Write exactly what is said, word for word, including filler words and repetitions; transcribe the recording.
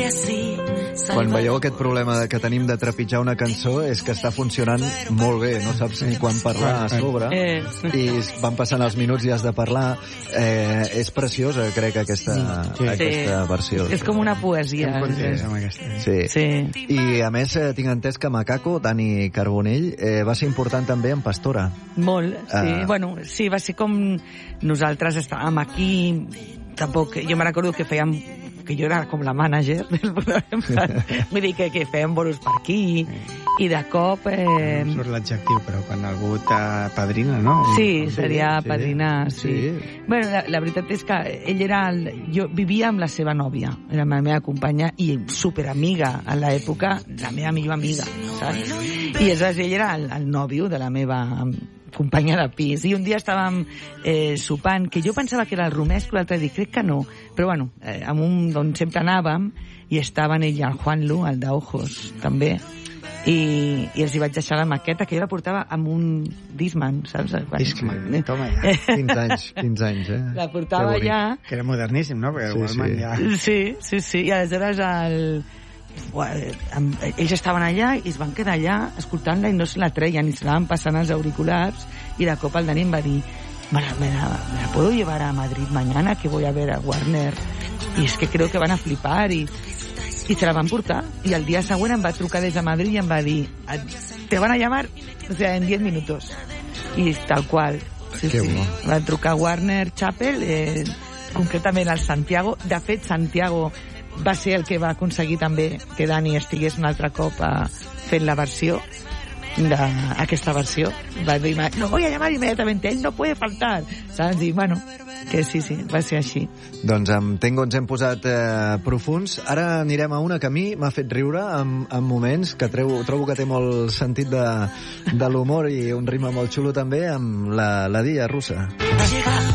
Quan veieu aquest problema que tenim de trepitjar una cançó és que està funcionant molt bé, no saps ni quan parlar a sobre, Eh. i van passant els minuts i has de parlar. Eh, és preciosa, crec, aquesta, Sí. aquesta versió. És com una poesia. Estem contents amb aquesta. Sí. Sí. I a més eh, tinc entès que Macaco, Dani Carbonell, eh, va ser important també en Pastora. Molt, sí. Ah. Bueno, sí, va ser com nosaltres estàvem aquí, tampoc, jo me recordo que fèiem, que jo era com la mànager del programa, vull dir que, que fèiem bolos per aquí, i de cop... Eh... No surt l'adjectiu, però quan algú t'apadrina, no? Sí, seria sí. padrinar, sí. Sí. Bueno, la, la veritat és que ell era... El, jo vivia amb la seva nòvia, era la meva companya, i superamiga a l'època, la meva millor amiga, saps? I aleshores ell era el, el nòvio de la meva companya de pis, i un dia estàvem eh, sopant, que jo pensava que era el Romesco, l'altre dia crec que no, però bueno, eh, amb un d'on sempre anàvem, i estaven ell i el Juanlu, el d'Ojos, també, i, i els hi vaig deixar la maqueta, que jo la portava amb un Discman, saps? Discman, toma ja. quinze anys, quinze anys, eh? La portava Que bonic. allà. Que era moderníssim, no? Perquè Sí, el Wallman sí. ja... Sí, sí, sí, i aleshores el... Amb, ells estaven allà i es van quedar allà escoltant-la i no se la treien i se l'anaven passant els auriculars, i de cop el Dani em va dir ¿Me la, me, la, ¿me la puedo llevar a Madrid mañana que voy a ver a Warner? Y es que creo que van a flipar, i, i se la van portar, i el dia següent em va trucar des de Madrid i em va dir te van a llamar, o sea, en diez minutos, i tal qual. Sí, Que sí. bo. Va trucar Warner Chappell, eh, concretament al Santiago. De fet, Santiago va ser el que va aconseguir també que Dani estigués un altre cop a, fent la versió d'aquesta versió. Va dir, no voy a llamar inmediatamente, él no puede faltar, saps? I bueno, que sí, sí, va ser així. Doncs amb Tengo ens hem posat eh, profunds. Ara anirem a una que a mi m'ha fet riure en, en moments, que treu, trobo que té molt sentit de, de l'humor i un ritme molt xulo també, amb la, la Dia Russa. Llega